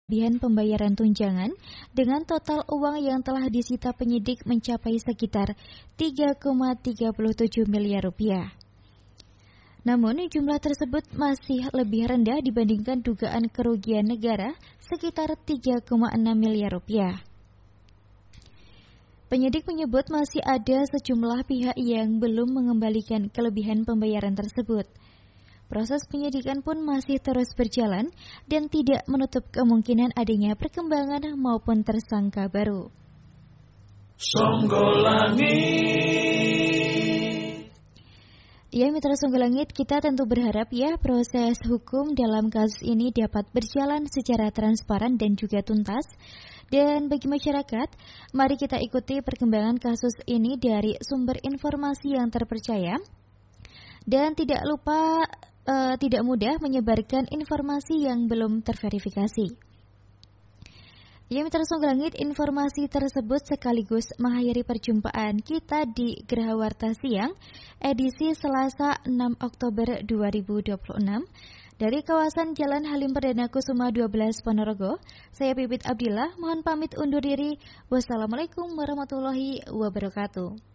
kelebihan pembayaran tunjangan dengan total uang yang telah disita penyidik mencapai sekitar 3,37 miliar rupiah. Namun, jumlah tersebut masih lebih rendah dibandingkan dugaan kerugian negara sekitar 3,6 miliar rupiah. Penyidik menyebut masih ada sejumlah pihak yang belum mengembalikan kelebihan pembayaran tersebut. Proses penyidikan pun masih terus berjalan dan tidak menutup kemungkinan adanya perkembangan maupun tersangka baru. Songgolangit. Ya, Mitra Songgolangit, kita tentu berharap ya proses hukum dalam kasus ini dapat berjalan secara transparan dan juga tuntas. Dan bagi masyarakat, mari kita ikuti perkembangan kasus ini dari sumber informasi yang terpercaya. Dan tidak lupa tidak mudah menyebarkan informasi yang belum terverifikasi. Ya, Mitra Songgolangit, informasi tersebut sekaligus mengakhiri perjumpaan kita di Geraha Warta Siang edisi Selasa 6 Oktober 2026 dari kawasan Jalan Halim Perdana Kusuma 12 Ponorogo. Saya Pipit Abdillah, mohon pamit undur diri. Wassalamualaikum warahmatullahi wabarakatuh.